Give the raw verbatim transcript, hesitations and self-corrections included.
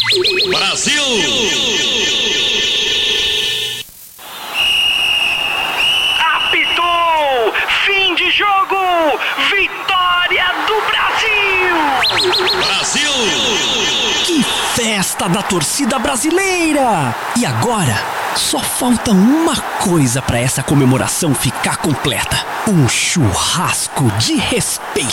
Brasil! Apitou! Fim de jogo! Vitória do Brasil! Brasil! Que festa da torcida brasileira! E agora, só falta uma coisa para essa comemoração ficar completa: um churrasco de respeito.